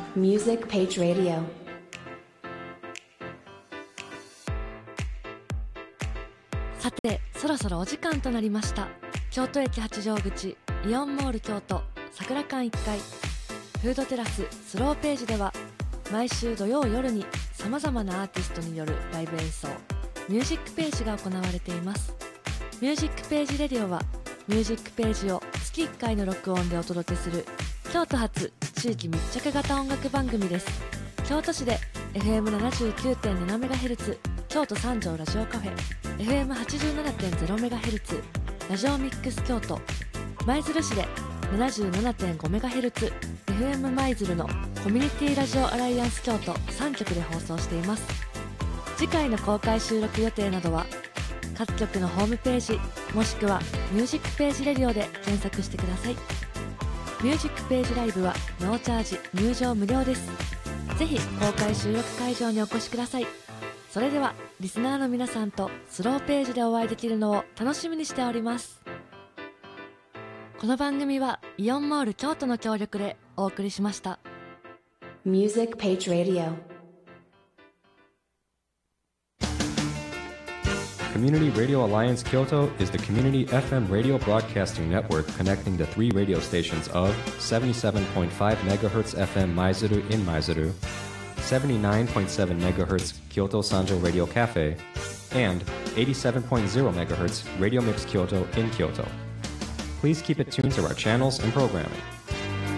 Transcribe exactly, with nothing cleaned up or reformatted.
Music Page Radio。 さて、そろそろお時間となりました。京都駅八丈口イオンモール京都桜館いっかいフードテラススローページでは、毎週土曜夜にさまざまなアーティストによるライブ演奏ミュージックページが行われています。ミュージックページレディオは、ミュージックページを月いっかいの録音でお届けする京都発地域密着型音楽番組です。京都市で エフエムななじゅうきゅうてんななメガヘルツ 京都三条ラジオカフェ、 エフエムはちじゅうななてんゼロメガヘルツ ラジオミックス京都、舞鶴市で ななじゅうななてんごメガヘルツ エフエム 舞鶴のコミュニティラジオアライアンス京都さんきょくで放送しています。次回の公開収録予定などは各局のホームページもしくはミュージックページレディオで検索してください。ミュージックページライブはノーチャージ、入場無料です。ぜひ公開収録会場にお越しください。それではリスナーの皆さんとスローページでお会いできるのを楽しみにしております。この番組はイオンモール京都の協力でお送りしました。 Music Page Radio。Community Radio Alliance Kyoto is the community F M radio broadcasting network connecting the three radio stations of seventy-seven point five megahertz F M Maizuru in Maizuru, seventy-nine point seven megahertz Kyoto Sanjo Radio Cafe, and eighty-seven point zero megahertz Radio Mix Kyoto in Kyoto. Please keep it tuned to our channels and programming.